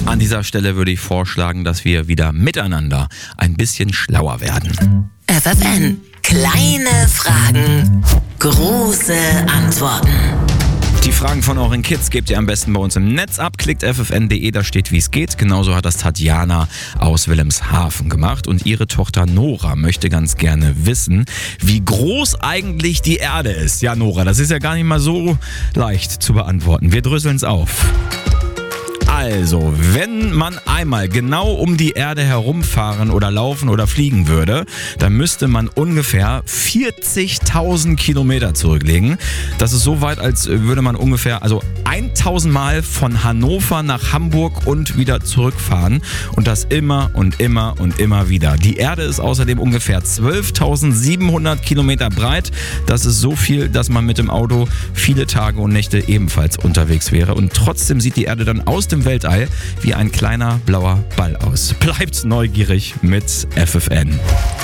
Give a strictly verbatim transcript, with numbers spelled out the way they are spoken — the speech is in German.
An dieser Stelle würde ich vorschlagen, dass wir wieder miteinander ein bisschen schlauer werden. F F N. Kleine Fragen, große Antworten. Die Fragen von euren Kids gebt ihr am besten bei uns im Netz ab. Klickt f f n punkt d e, da steht, wie es geht. Genauso hat das Tatjana aus Wilhelmshaven gemacht. Und ihre Tochter Nora möchte ganz gerne wissen, wie groß eigentlich die Erde ist. Ja, Nora, das ist ja gar nicht mal so leicht zu beantworten. Wir dröseln es auf. Also, wenn man einmal genau um die Erde herumfahren oder laufen oder fliegen würde, dann müsste man ungefähr vierzigtausend Kilometer zurücklegen. Das ist so weit, als würde man ungefähr also tausend Mal von Hannover nach Hamburg und wieder zurückfahren. Und das immer und immer und immer wieder. Die Erde ist außerdem ungefähr zwölftausendsiebenhundert Kilometer breit. Das ist so viel, dass man mit dem Auto viele Tage und Nächte ebenfalls unterwegs wäre. Und trotzdem sieht die Erde dann aus dem Weltall wie ein kleiner blauer Ball aus. Bleibt neugierig mit F F N.